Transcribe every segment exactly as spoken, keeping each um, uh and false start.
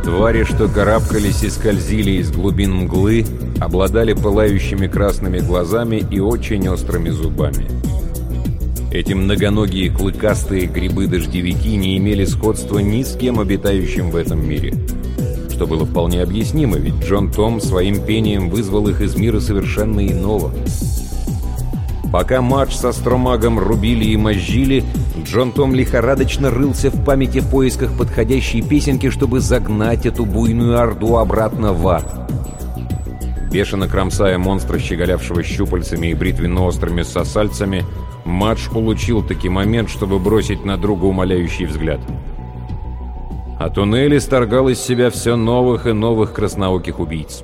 Твари, что карабкались и скользили из глубин мглы, обладали пылающими красными глазами и очень острыми зубами. Эти многоногие клыкастые грибы-дождевики не имели сходства ни с кем, обитающим в этом мире. Что было вполне объяснимо, ведь Джон Том своим пением вызвал их из мира совершенно иного. Пока Мадж со Стромагом рубили и мозжили, Джон Том лихорадочно рылся в памяти в поисках подходящей песенки, чтобы загнать эту буйную орду обратно в ад. Бешено кромсая монстра, щеголявшего щупальцами и бритвенно-острыми сосальцами, Мадж улучил таки момент, чтобы бросить на друга умоляющий взгляд. А туннель исторгал из себя все новых и новых краснооких убийц.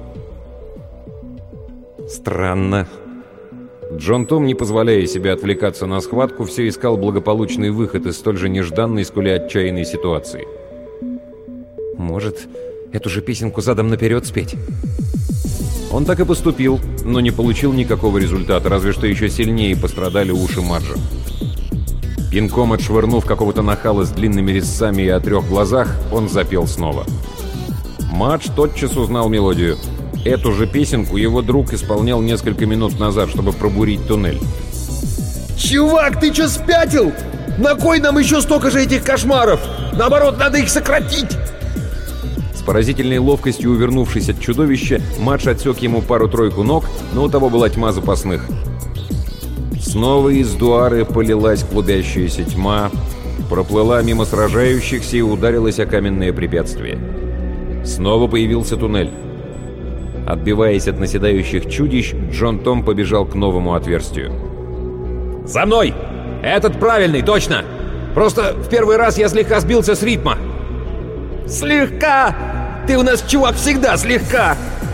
Странно. Джон Том, не позволяя себе отвлекаться на схватку, все искал благополучный выход из столь же нежданной, сколь и отчаянной ситуации. Может, эту же песенку задом наперед спеть? Он так и поступил, но не получил никакого результата, разве что еще сильнее пострадали уши Маджа. Пинком отшвырнув какого-то нахала с длинными резцами и о трех глазах, он запел снова. Мадж тотчас узнал мелодию. Эту же песенку его друг исполнял несколько минут назад, чтобы пробурить туннель. «Чувак, ты что, спятил? На кой нам еще столько же этих кошмаров? Наоборот, надо их сократить!» С поразительной ловкостью увернувшись от чудовища, Мадж отсек ему пару-тройку ног, но у того была тьма запасных. Снова из дуары полилась клубящаяся тьма, проплыла мимо сражающихся и ударилась о каменное препятствие. Снова появился туннель. Отбиваясь от наседающих чудищ, Джон Том побежал к новому отверстию. «За мной! Этот правильный, точно! Просто в первый раз я слегка сбился с ритма!» «Слегка! Ты у нас, чувак, всегда слегка!»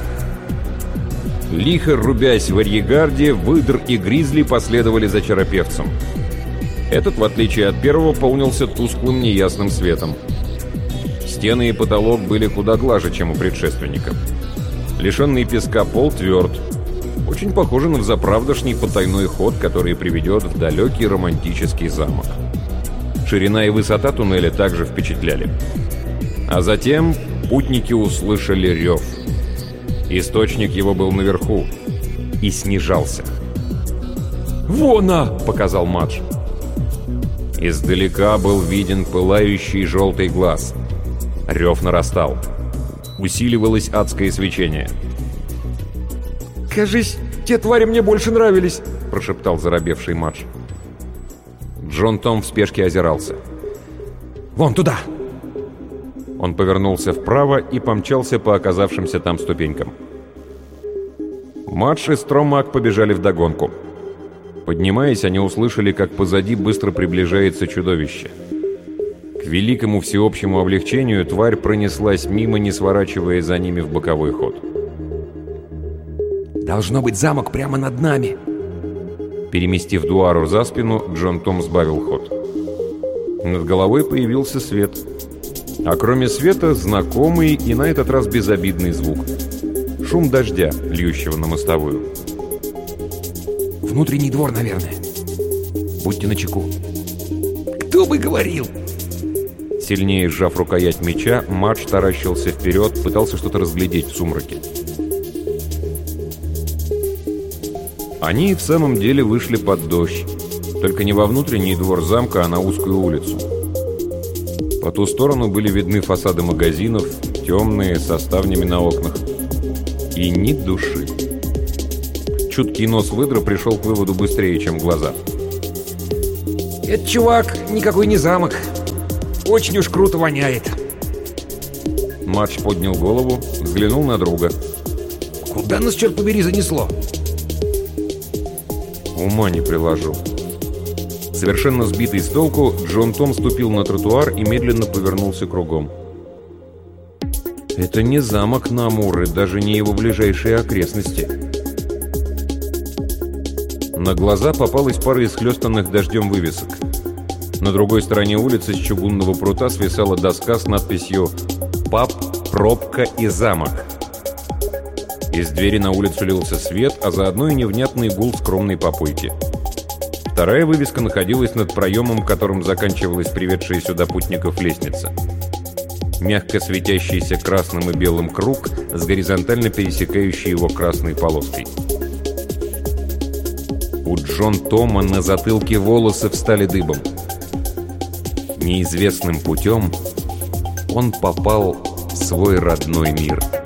Лихо рубясь в арьегарде, выдр и гризли последовали за чаропевцем. Этот, в отличие от первого, полнился тусклым неясным светом. Стены и потолок были куда глаже, чем у предшественника. Лишенный песка пол тверд. Очень похоже на взаправдошний потайной ход, который приведет в далекий романтический замок. Ширина и высота туннеля также впечатляли. А затем путники услышали рев. Источник его был наверху и снижался. «Вон она!» — показал Мадж. Издалека был виден пылающий желтый глаз. Рев нарастал. Усиливалось адское свечение. «Кажись, те твари мне больше нравились», — прошептал заробевший Мадж. Джон Том в спешке озирался. «Вон туда!» Он повернулся вправо и помчался по оказавшимся там ступенькам. Мадж и Стромаг побежали вдогонку. Поднимаясь, они услышали, как позади быстро приближается чудовище. К великому всеобщему облегчению тварь пронеслась мимо, не сворачивая за ними в боковой ход. «Должно быть замок прямо над нами!» Переместив дуару за спину, Джон Том сбавил ход. Над головой появился свет. А кроме света, знакомый и на этот раз безобидный звук. Шум дождя, льющего на мостовую. «Внутренний двор, наверное. Будьте начеку». «Кто бы говорил!» Сильнее сжав рукоять меча, Мадж таращился вперед, пытался что-то разглядеть в сумраке. Они в самом деле вышли под дождь, только не во внутренний двор замка, а на узкую улицу. По ту сторону были видны фасады магазинов, темные, со ставнями на окнах. И ни души. Чуткий нос выдра пришел к выводу быстрее, чем глаза. «Этот чувак никакой не замок. Очень уж круто воняет». Мадж поднял голову, взглянул на друга. «Куда нас, черт побери, занесло?» Ума не приложу. Совершенно сбитый с толку, Джон Том ступил на тротуар и медленно повернулся кругом. Это не замок Намуры, даже не его ближайшие окрестности. На глаза попалась пара исхлёстанных дождем вывесок. На другой стороне улицы с чугунного прута свисала доска с надписью «Паб, пробка и замок». Из двери на улицу лился свет, а заодно и невнятный гул скромной попойки. Вторая вывеска находилась над проемом, которым заканчивалась приведшая сюда путников лестница. Мягко светящийся красным и белым круг с горизонтально пересекающей его красной полоской. У Джон Тома на затылке волосы встали дыбом. Неизвестным путем он попал в свой родной мир.